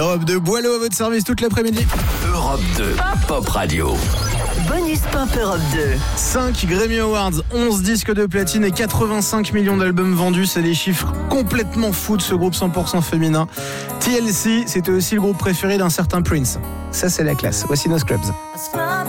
Europe 2, Boileau à votre service toute l'après-midi. Europe 2, Pop Radio. Bonus Pop Europe 2. 5 Grammy Awards, 11 disques de platine et 85 millions d'albums vendus. C'est des chiffres complètement fous de ce groupe 100% féminin. TLC, c'était aussi le groupe préféré d'un certain Prince. Ça, c'est la classe. Voici nos Scrubs.